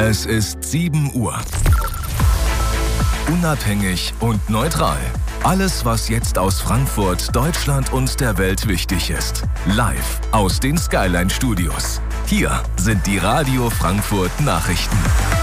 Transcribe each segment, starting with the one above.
Es ist 7 Uhr. Unabhängig und neutral. Alles, was jetzt aus Frankfurt, Deutschland und der Welt wichtig ist. Live aus den Skyline-Studios. Hier sind die Radio Frankfurt Nachrichten.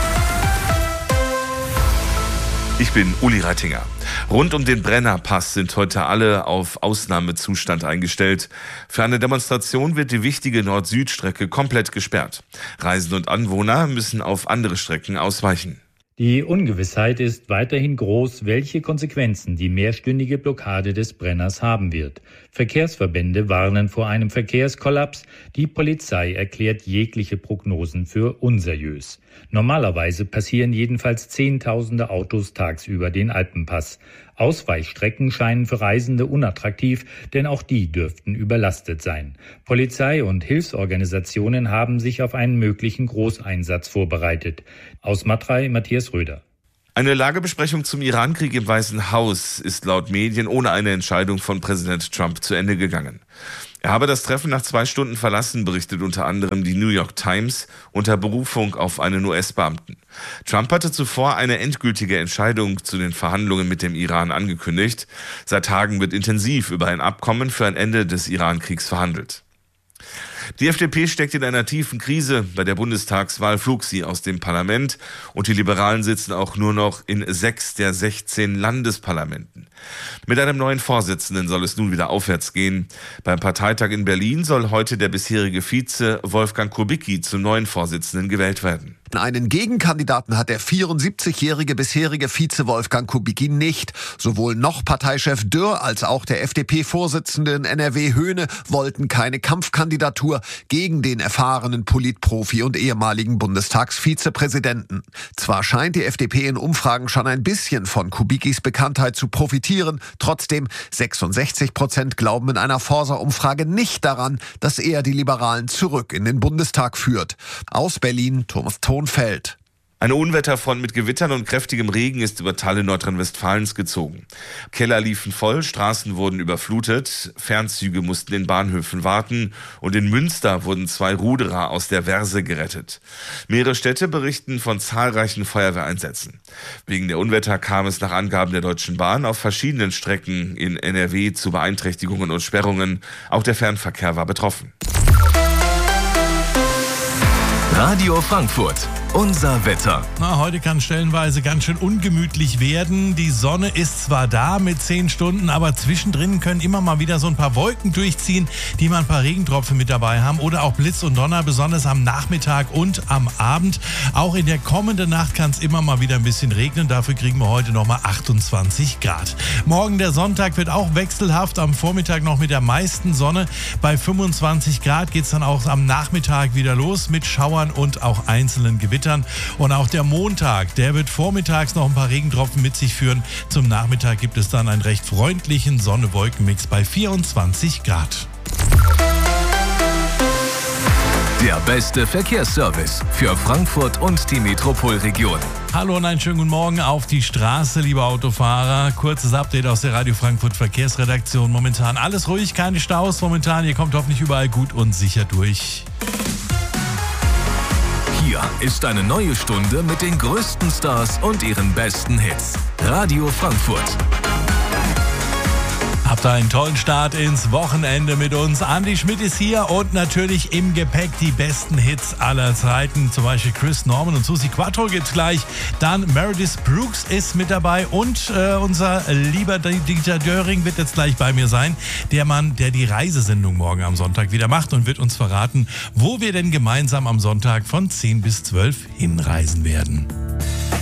Ich bin Uli Reitinger. Rund um den Brennerpass sind heute alle auf Ausnahmezustand eingestellt. Für eine Demonstration wird die wichtige Nord-Süd-Strecke komplett gesperrt. Reisende und Anwohner müssen auf andere Strecken ausweichen. Die Ungewissheit ist weiterhin groß, welche Konsequenzen die mehrstündige Blockade des Brenners haben wird. Verkehrsverbände warnen vor einem Verkehrskollaps. Die Polizei erklärt jegliche Prognosen für unseriös. Normalerweise passieren jedenfalls Zehntausende Autos tagsüber den Alpenpass. Ausweichstrecken scheinen für Reisende unattraktiv, denn auch die dürften überlastet sein. Polizei und Hilfsorganisationen haben sich auf einen möglichen Großeinsatz vorbereitet. Aus Matrei, Matthias Röder. Eine Lagebesprechung zum Irankrieg im Weißen Haus ist laut Medien ohne eine Entscheidung von Präsident Trump zu Ende gegangen. Er habe das Treffen nach 2 Stunden verlassen, berichtet unter anderem die New York Times unter Berufung auf einen US-Beamten. Trump hatte zuvor eine endgültige Entscheidung zu den Verhandlungen mit dem Iran angekündigt. Seit Tagen wird intensiv über ein Abkommen für ein Ende des Iran-Kriegs verhandelt. Die FDP steckt in einer tiefen Krise. Bei der Bundestagswahl flog sie aus dem Parlament und die Liberalen sitzen auch nur noch in 6 der 16 Landesparlamenten. Mit einem neuen Vorsitzenden soll es nun wieder aufwärts gehen. Beim Parteitag in Berlin soll heute der bisherige Vize Wolfgang Kubicki zum neuen Vorsitzenden gewählt werden. Einen Gegenkandidaten hat der 74-jährige bisherige Vize Wolfgang Kubicki nicht. Sowohl noch Parteichef Dürr als auch der FDP-Vorsitzende in NRW Höhne wollten keine Kampfkandidatur gegen den erfahrenen Politprofi und ehemaligen Bundestagsvizepräsidenten. Zwar scheint die FDP in Umfragen schon ein bisschen von Kubickis Bekanntheit zu profitieren, trotzdem 66% glauben in einer Forsa-Umfrage nicht daran, dass er die Liberalen zurück in den Bundestag führt. Aus Berlin, Thomas Thonfeld. Eine Unwetterfront mit Gewittern und kräftigem Regen ist über Teile Nordrhein-Westfalens gezogen. Keller liefen voll, Straßen wurden überflutet, Fernzüge mussten in Bahnhöfen warten und in Münster wurden 2 Ruderer aus der Verse gerettet. Mehrere Städte berichten von zahlreichen Feuerwehreinsätzen. Wegen der Unwetter kam es nach Angaben der Deutschen Bahn auf verschiedenen Strecken in NRW zu Beeinträchtigungen und Sperrungen. Auch der Fernverkehr war betroffen. Radio Frankfurt. Unser Wetter. Heute kann stellenweise ganz schön ungemütlich werden. Die Sonne ist zwar da mit 10 Stunden, aber zwischendrin können immer mal wieder so ein paar Wolken durchziehen, die mal ein paar Regentropfen mit dabei haben oder auch Blitz und Donner, besonders am Nachmittag und am Abend. Auch in der kommenden Nacht kann es immer mal wieder ein bisschen regnen. Dafür kriegen wir heute nochmal 28 Grad. Morgen der Sonntag wird auch wechselhaft. Am Vormittag noch mit der meisten Sonne. Bei 25 Grad geht es dann auch am Nachmittag wieder los mit Schauern und auch einzelnen Gewittern. Und auch der Montag, der wird vormittags noch ein paar Regentropfen mit sich führen. Zum Nachmittag gibt es dann einen recht freundlichen Sonne-Wolken-Mix bei 24 Grad. Der beste Verkehrsservice für Frankfurt und die Metropolregion. Hallo und einen schönen guten Morgen auf die Straße, liebe Autofahrer. Kurzes Update aus der Radio Frankfurt Verkehrsredaktion. Momentan alles ruhig, keine Staus. Momentan, ihr kommt hoffentlich überall gut und sicher durch. Hier ist eine neue Stunde mit den größten Stars und ihren besten Hits. Radio Frankfurt. Habt einen tollen Start ins Wochenende mit uns. Andi Schmidt ist hier und natürlich im Gepäck die besten Hits aller Zeiten. Zum Beispiel Chris Norman und Susi Quattro gibt's gleich. Dann Meredith Brooks ist mit dabei und unser lieber Dieter Döring wird jetzt gleich bei mir sein. Der Mann, der die Reisesendung morgen am Sonntag wieder macht und wird uns verraten, wo wir denn gemeinsam am Sonntag von 10 bis 12 hinreisen werden.